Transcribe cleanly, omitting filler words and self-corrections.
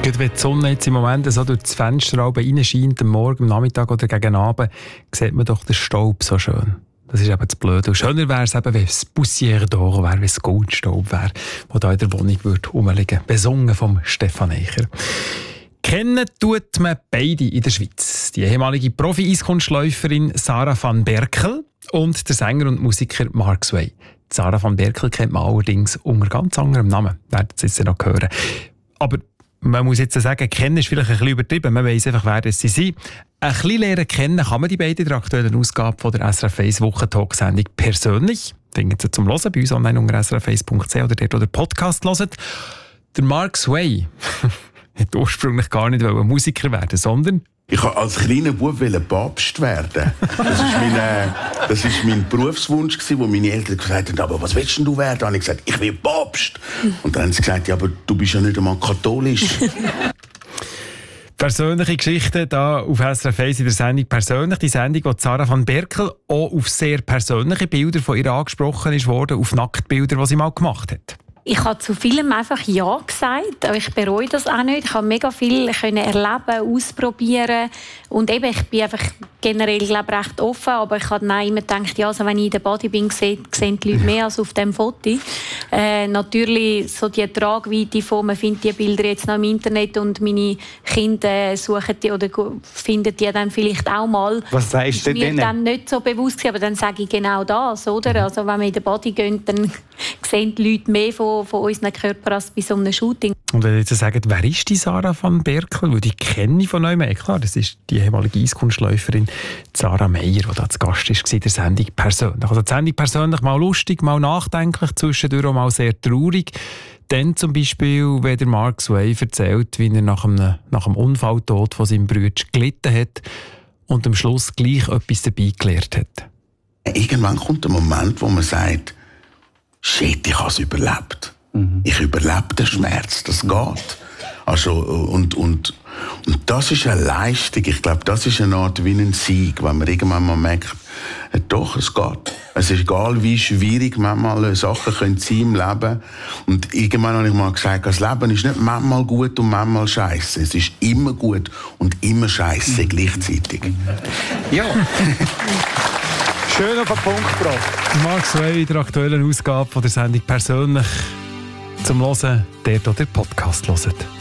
Gerade wenn die Sonne jetzt im Moment so durch das Fenster reinscheint, am Morgen, am Nachmittag oder gegen Abend, sieht man doch den Staub so schön. Das ist eben das Blöde. Und schöner wäre es eben, wenn es Poussière d'Or wäre, wenn es Goldstaub wäre, der da in der Wohnung rumliegen würde. Besungen vom Stefan Eicher. Kennen tut man beide in der Schweiz. Die ehemalige Profi-Eiskunstläuferin Sarah van Berkel und der Sänger und Musiker Mark Sway. Sarah van Berkel kennt man allerdings unter ganz anderem Namen. Werden Sie jetzt noch hören. Aber man muss jetzt sagen, kennen ist vielleicht ein bisschen übertrieben. Man weiss einfach, wer sie sind. Ein bisschen lernen kennen kann man die beiden in der aktuellen Ausgabe von der SRF 1 Wochentalk-Sendung persönlich. Finden Sie zum Hören bei uns online unter srf1.ch oder dort, wo der Podcast hört. Der Mark Sway hat ursprünglich gar nicht Musiker werden, sondern ich wollte als kleiner Bub Papst werden. Das war mein Berufswunsch, wo meine Eltern gesagt haben, aber was willst du werden? Und ich gesagt, ich will Papst. Und dann haben sie gesagt, ja, aber du bist ja nicht einmal katholisch. Persönliche Geschichten hier auf SRF 1 in der Sendung «Persönlich». Die Sendung, wo Sarah van Berkel auch auf sehr persönliche Bilder von ihr angesprochen ist worden, auf Nacktbilder, die sie mal gemacht hat. Ich habe zu vielem einfach Ja gesagt, aber ich bereue das auch nicht. Ich habe mega viel erleben, ausprobieren und eben, ich bin einfach generell, glaube ich, recht offen, aber ich habe dann immer gedacht, ja, also wenn ich in der Body bin, sehen die Leute mehr als auf dem Foto. Natürlich so die Tragweite von, man findet die Bilder jetzt noch im Internet und meine Kinder suchen die oder finden die dann vielleicht auch mal. Was sagst du denn? Mir dann nicht so bewusst gewesen, aber dann sage ich genau das, oder? Also wenn wir in der Body gehen, dann sehen die Leute mehr von unseren Körpern als bei so einem Shooting. Und wenn ihr jetzt sagt, wer ist die Sarah van Berkel? Weil die kenne ich von euch. Klar, das ist die ehemalige Eiskunstläuferin Sarah Meier, die da zu Gast war in der Sendung «Persönlich». Also die Sendung «Persönlich» mal lustig, mal nachdenklich, zwischendurch auch mal sehr traurig. Dann zum Beispiel, wenn der Mark Sway erzählt, wie er nach dem Unfalltod von seinem Bruder gelitten hat und am Schluss gleich etwas dabei gelernt hat. Irgendwann kommt der Moment, wo man sagt, shit, ich habe es überlebt. Ich überlebe den Schmerz, das geht. Also, und das ist eine Leistung. Ich glaube, das ist eine Art wie ein Sieg, wenn man irgendwann mal merkt, doch, es geht. Es ist egal, wie schwierig manchmal Sachen sein können im Leben. Und irgendwann habe ich mal gesagt, das Leben ist nicht manchmal gut und manchmal scheiße. Es ist immer gut und immer scheiße gleichzeitig. Ja. Schön auf den Punkt gebracht. Mark Sway in der aktuellen Ausgabe von der Sendung «Persönlich» zum Hören, der den Podcast hört.